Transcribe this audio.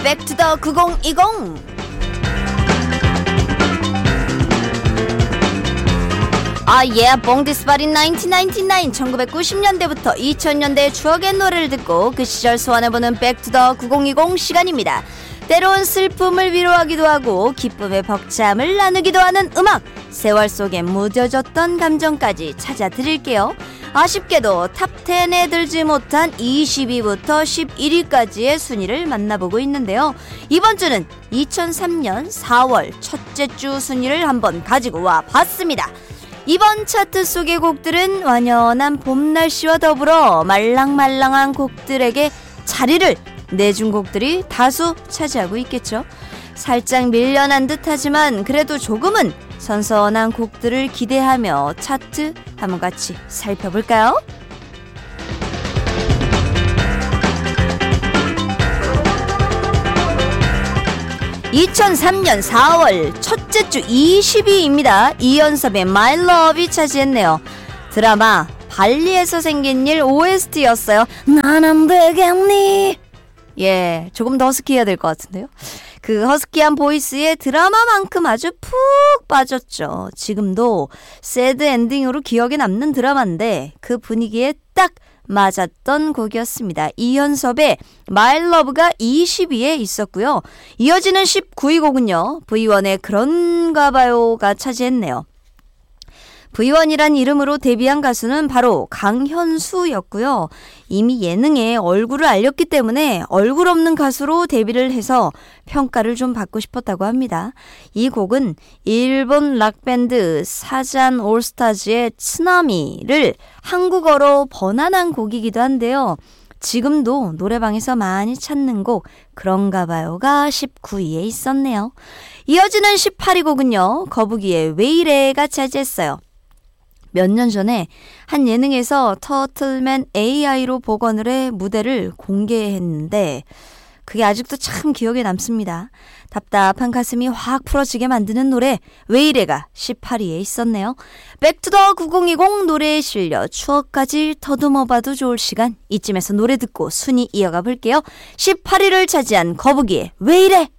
백투더 9020. 봉디스바리 1999 1990년대부터 2000년대의 추억의 노래를 듣고 그 시절 소환해보는 백투더 9020 시간입니다. 때론 슬픔을 위로하기도 하고 기쁨의 벅참을 나누기도 하는 음악, 세월 속에 묻어졌던 감정까지 찾아드릴게요. 아쉽게도 탑10에 들지 못한 20위부터 11위까지의 순위를 만나보고 있는데요. 이번 주는 2003년 4월 첫째 주 순위를 한번 가지고 와봤습니다. 이번 차트 속의 곡들은 완연한 봄 날씨와 더불어 말랑말랑한 곡들에게 자리를 내준 곡들이 다수 차지하고 있겠죠. 살짝 밀려난 듯하지만 그래도 조금은 선선한 곡들을 기대하며 차트 한번 같이 살펴볼까요? 2003년 4월 첫째 주 20위입니다. 이연섭의 My Love이 차지했네요. 드라마 발리에서 생긴 일 OST였어요. 난 안 되겠니? 예, 조금 더 허스키해야 될 것 같은데요. 그 허스키한 보이스에 드라마만큼 아주 푹 빠졌죠. 지금도 새드 엔딩으로 기억에 남는 드라마인데 그 분위기에 딱 맞았던 곡이었습니다. 이현섭의 My Love가 20위에 있었고요. 이어지는 19위 곡은요. V1의 그런가 봐요가 차지했네요. V1이란 이름으로 데뷔한 가수는 바로 강현수였고요. 이미 예능에 얼굴을 알렸기 때문에 얼굴 없는 가수로 데뷔를 해서 평가를 좀 받고 싶었다고 합니다. 이 곡은 일본 락밴드 사잔 올스타즈의 쓰나미를 한국어로 번안한 곡이기도 한데요. 지금도 노래방에서 많이 찾는 곡 그런가 봐요가 19위에 있었네요. 이어지는 18위 곡은요. 거북이의 왜 이래가 차지했어요. 몇 년 전에 한 예능에서 터틀맨 AI로 복원을 해 무대를 공개했는데 그게 아직도 참 기억에 남습니다. 답답한 가슴이 확 풀어지게 만드는 노래 왜 이래가 18위에 있었네요. 백투더 9020 노래에 실려 추억까지 더듬어봐도 좋을 시간, 이쯤에서 노래 듣고 순위 이어가 볼게요. 18위를 차지한 거북이의 왜 이래.